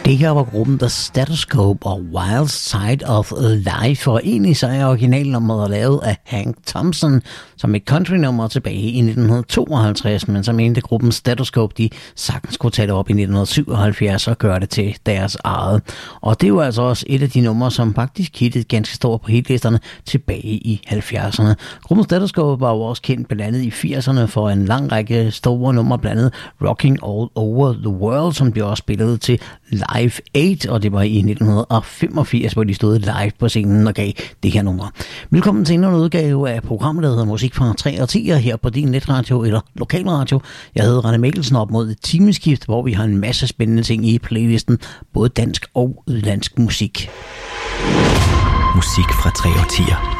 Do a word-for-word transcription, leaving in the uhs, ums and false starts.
Det her var gruppen The Stethoscope og Wild Side of Life, og egentlig så er originalnummeret lavet af Hank Thompson som et countrynummer tilbage i nitten tooghalvtreds, men så mente gruppen Stethoscope, de sagtens kunne tage det op i nitten syvoghalvfjerds og gøre det til deres eget. Og det var altså også et af de numre, som faktisk hittede ganske stort på hitlisterne tilbage i halvfjerdserne. Gruppen Stethoscope var jo også kendt blandt andet i firserne for en lang række store numre, blandt andet Rocking All Over the World, som de også spillede til Live otte, og det var i nitten femogfirs, hvor de stod live på scenen og gav det her nummer. Velkommen til endnu en udgave af programmet, der hedder Musik fra tre og ti her på din netradio eller lokalradio. Jeg hedder Rane Mikkelsen, op mod et timeskift, hvor vi har en masse spændende ting i playlisten, både dansk og udenlandsk musik. Musik fra tre og tier.